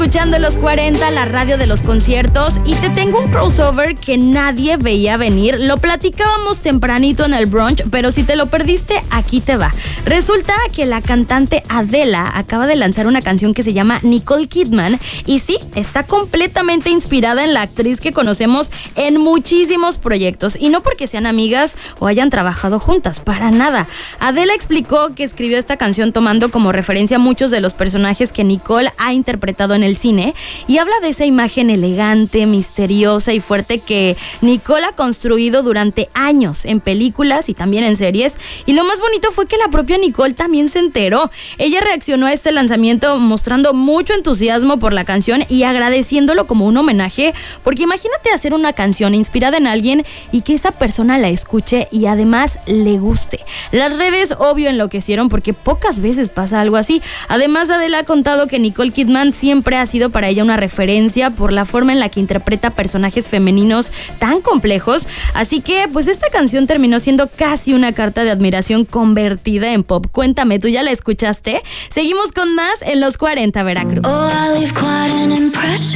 Escuchando los 40, la radio de los conciertos, y te tengo un crossover que nadie veía venir. Lo platicábamos tempranito en el brunch, pero si te lo perdiste, aquí te va. Resulta que la cantante Adele acaba de lanzar una canción que se llama Nicole Kidman, y sí, está completamente inspirada en la actriz que conocemos en muchísimos proyectos, y no porque sean amigas o hayan trabajado juntas, para nada. Adele explicó que escribió esta canción tomando como referencia muchos de los personajes que Nicole ha interpretado en el cine, y habla de esa imagen elegante, misteriosa y fuerte que Nicole ha construido durante años en películas y también en series. Y lo más bonito fue que la propia Nicole también se enteró. Ella reaccionó a este lanzamiento mostrando mucho entusiasmo por la canción y agradeciéndolo como un homenaje, porque imagínate hacer una canción inspirada en alguien y que esa persona la escuche y además le guste. Las redes obvio enloquecieron porque pocas veces pasa algo así. Además, Adele ha contado que Nicole Kidman siempre ha sido para ella una referencia por la forma en la que interpreta personajes femeninos tan complejos, así que pues esta canción terminó siendo casi una carta de admiración convertida en pop. Cuéntame, ¿tú ya la escuchaste? Seguimos con más en los 40 Veracruz.